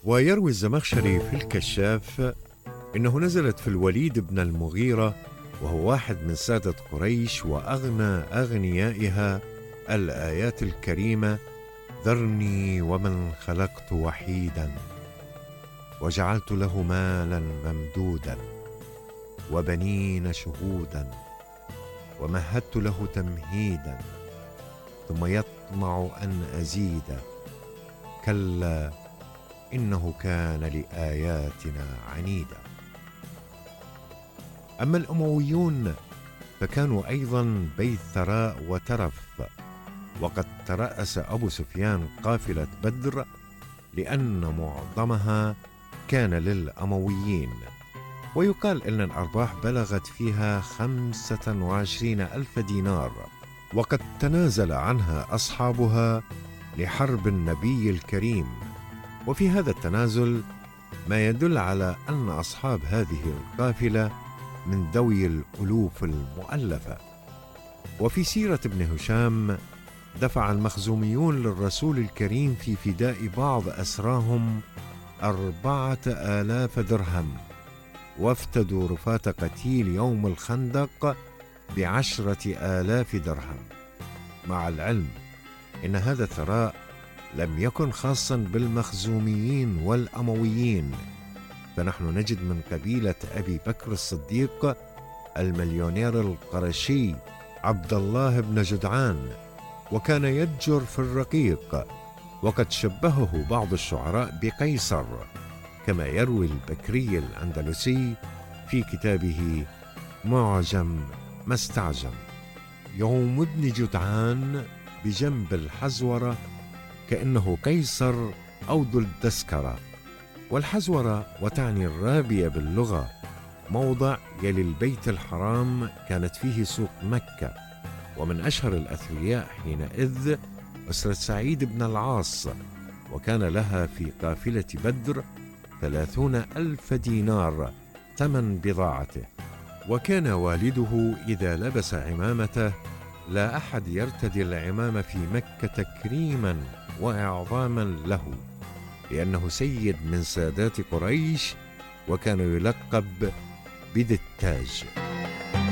ويروي الزمخشري في الكشاف إنه نزلت في الوليد بن المغيرة وهو واحد من سادة قريش وأغنى أغنيائها الآيات الكريمة: ذرني ومن خلقت وحيدا وجعلت له مالا ممدودا وبنين شهودا ومهدت له تمهيدا ثم يطمع أن أزيد كلا إنه كان لآياتنا عنيدا. أما الأمويون فكانوا أيضا بيت ثراء وترف، وقد ترأس أبو سفيان قافلة بدر لأن معظمها كان للأمويين، ويقال إن الأرباح بلغت فيها 25,000 دينار، وقد تنازل عنها أصحابها لحرب النبي الكريم. وفي هذا التنازل ما يدل على أن أصحاب هذه القافلة من ذوي الألوف المؤلفة. وفي سيرة ابن هشام دفع المخزوميون للرسول الكريم في فداء بعض أسراهم 4,000 درهم، وافتدوا رفاة قتيل يوم الخندق ب10,000 درهم، مع العلم إن هذا الثراء لم يكن خاصا بالمخزوميين والأمويين، فنحن نجد من قبيلة أبي بكر الصديق المليونير القرشي عبد الله بن جدعان، وكان يتجر في الرقيق، وقد شبهه بعض الشعراء بقيصر، كما يروي البكري الأندلسي في كتابه معجم ما استعجم: يوم ابن جدعان بجنب الحزورة كأنه قيصر أو ذو الدسكرة. والحزورة وتعني الرابية باللغة، موضع يلي البيت الحرام كانت فيه سوق مكة، ومن أشهر الأثرياء حينئذ أسرة سعيد بن العاص، وكان لها في قافلة بدر 30,000 دينار ثمن بضاعته. وكان والده إذا لبس عمامته لا أحد يرتدي العمامة في مكة تكريما وإعظاما له، لأنه سيد من سادات قريش، وكان يلقب بذي التاج.